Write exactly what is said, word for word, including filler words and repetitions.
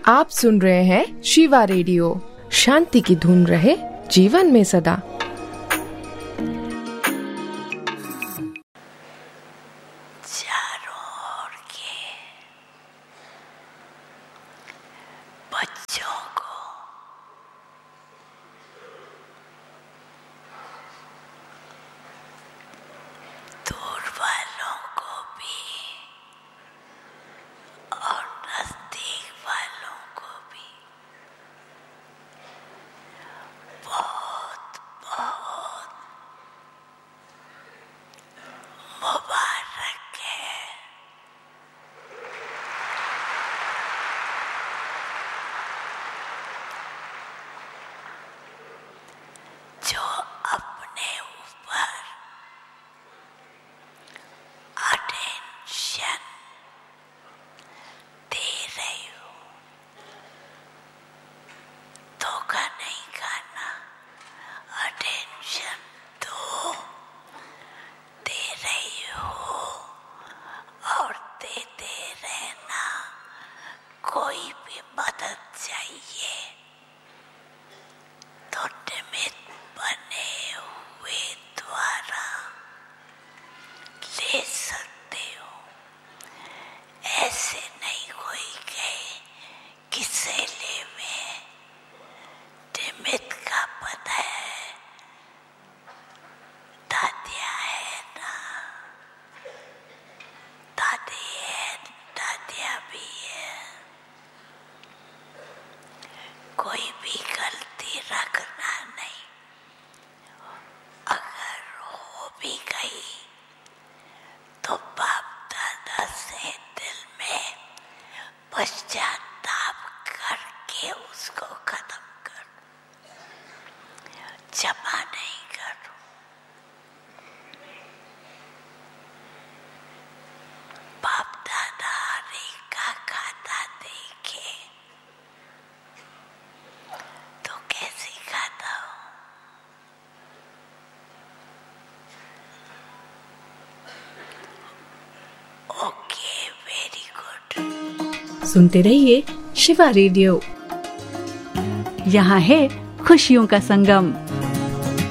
आप सुन रहे हैं शिवा रेडियो। शांति की धुन रहे जीवन में सदा। पश्चाताप करके उसको खत्म कर, जमा नहीं करो। बाप दादा रेखा खाता देखे तो कैसे खाता हो? Okay, very good. सुनते रहिए शिवा रेडियो। यहाँ है खुशियों का संगम।